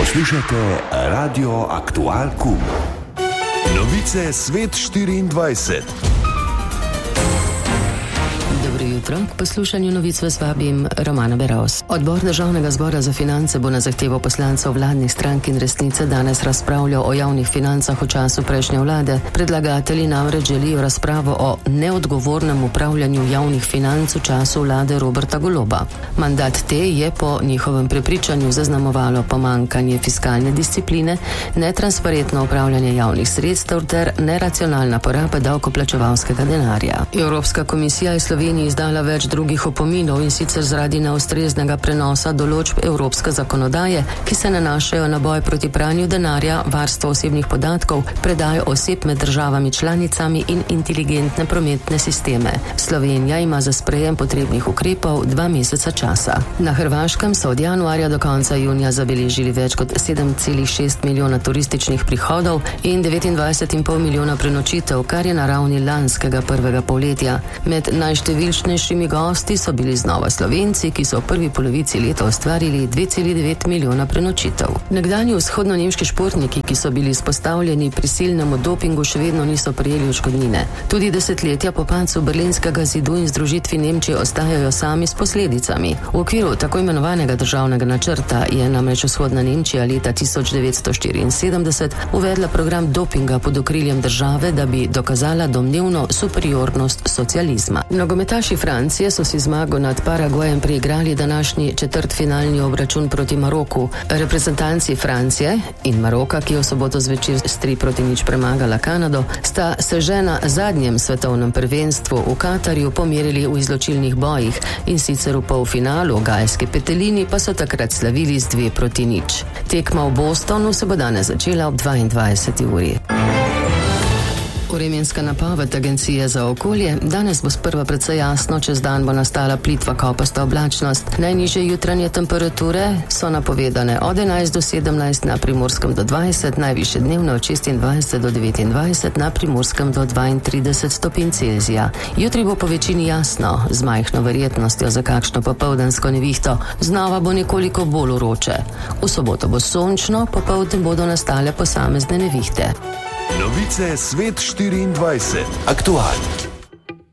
Poslušajte Radio Aktual Kum. Novice Svet 24. Dobro jutro. K poslušanju novic vas vabim Romana Beroz. Odbor Državnega zbora za finance bo na zahtevo poslancev vladnih strank in Resnice danes razpravljal o javnih financah v času prejšnje vlade. Predlagatelji namreč želijo razpravo o neodgovornem upravljanju javnih financ v času vlade Roberta Goloba. Mandat te je po njihovem prepričanju zaznamovalo pomanjkanje fiskalne discipline, netransparentno upravljanje javnih sredstev ter neracionalna poraba davkoplačevalskega denarja. Evropska komisija je Sloveniji izdala več drugih opominov, in sicer zaradi neustreznega prenosa določb evropske zakonodaje, ki se nanašajo na boj proti pranju denarja, varstvo osebnih podatkov, predajo oseb med državami članicami in inteligentne prometne sisteme. Slovenija ima za sprejem potrebnih ukrepov 2 meseca časa. Na Hrvaškem so od januarja do konca junija zabeležili več kot 7,6 milijona turističnih prihodov in 29,5 milijona prenočitev, kar je na ravni lanskega prvega polletja. Med najštevilčnejšimi gosti so bili znova Slovenci, ki so v prvi polovici leta ustvarili 2,9 milijona prenočitev. Nekdanji vzhodno-nemški športniki, ki so bili izpostavljeni prisilnemu dopingu, še vedno niso prejeli odškodnine. Tudi desetletja po padcu Berlinskega zidu in združitvi Nemčije ostajajo sami s posledicami. V okviru tako imenovanega državnega načrta je namreč vzhodna Nemčija leta 1974 uvedla program dopinga pod okriljem države, da bi dokazala domnevno superiornost socializma. Nogometaši Francije so si zmago nad Paraguajem priigrali današnji četrtfinalni obračun proti Maroku. Reprezentanci Francije in Maroka, ki je v soboto zvečer s 3-0 premagala Kanado, sta se že na zadnjem svetovnem prvenstvu v Katarju pomerili v izločilnih bojih, in sicer v polfinalu, gajski petelini pa so takrat slavili z 2-0. Tekma v Bostonu se bo danes začela ob 22. uri. Vremenska napoved Agencije za okolje. Danes bo sprva precej jasno, čez dan bo nastala plitva kopasta oblačnost. Najnižje jutranje temperature so napovedane od 11 do 17, na Primorskem do 20, najvišje dnevne od 26 do 29, na Primorskem do 32 stopinj Celzija. Jutri bo po večini jasno, z majhno verjetnostjo za kakšno popoldansko nevihto. Znova bo nekoliko bolj vroče. V soboto bo sončno, popoldne bodo nastale posamezne nevihte. Novice Svet 24. Aktual.